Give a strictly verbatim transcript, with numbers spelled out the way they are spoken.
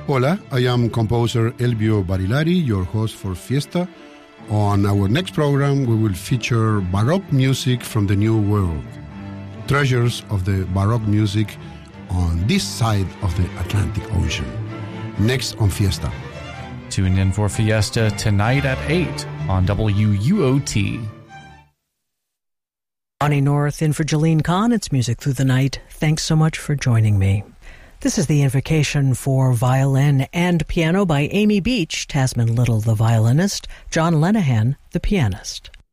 Hola, I am composer Elvio Barilari, your host for Fiesta. On our next program, we will feature Baroque music from the New World, treasures of the Baroque music on this side of the Atlantic Ocean. Next on Fiesta. Tune in for Fiesta tonight at eight on W U O T. Bonnie North in for Jolene Kahn. It's Music Through the Night. Thanks so much for joining me. This is the Invocation for Violin and Piano by Amy Beach, Tasman Little the violinist, John Lenihan the pianist.